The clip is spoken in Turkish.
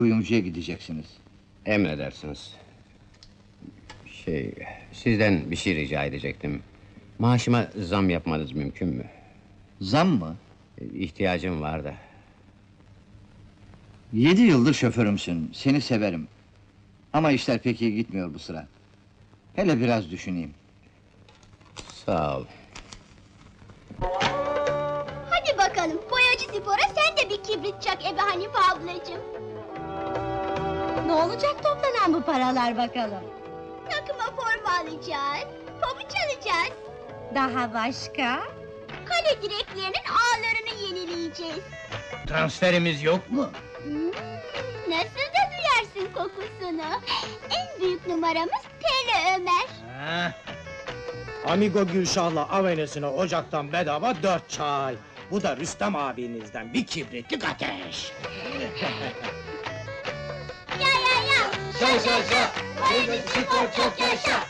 Kuyumcuya gideceksiniz. Emredersiniz. Sizden bir şey rica edecektim. Maaşıma zam yapmanız mümkün mü? Zam mı? İhtiyacım var da. 7 yıldır şoförümsün, seni severim. Ama işler pek iyi gitmiyor bu sıra. Hele biraz düşüneyim. Sağ ol. Hadi bakalım, boyacı Zipora sen de bir kibrit çak ebe Hanife ablacığım. Ne olacak toplanan bu paralar bakalım? Takıma forma alacağız, pabuç alacağız. Daha başka? Kale direklerinin ağlarını yenileyeceğiz. Transferimiz yok mu? Nasıl da duyarsın kokusunu? En büyük numaramız Tele Ömer. Ha. Amigo Gülşah'la Avenesine ocaktan bedava 4 çay. Bu da Rüstem abinizden bir kibritlik ateş. Ya! Şa şa şa! Boyacı Zipor çok yaşa!